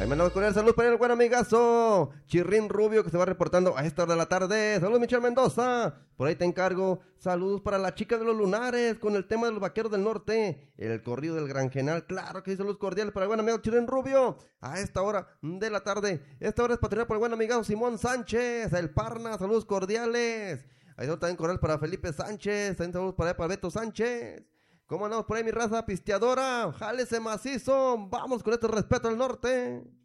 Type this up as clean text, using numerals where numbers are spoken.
Ahí mandamos con él, salud para el buen amigazo Chirrín Rubio, que se va reportando a esta hora de la tarde. Saludos, Michelle Mendoza, por ahí te encargo. Saludos para la chica de los lunares, con el tema de los vaqueros del norte, el corrido del Granjenal. Claro que sí, saludos cordiales para el buen amigo Chirrín Rubio, a esta hora de la tarde. Esta hora es patrocinada por el buen amigazo Simón Sánchez, el Parna, saludos cordiales. Ahí también cordial para Felipe Sánchez, también saludos para Beto Sánchez. ¿Cómo andamos por ahí, mi raza pisteadora? ¡Jálese macizo! ¡Vamos con este respeto al norte!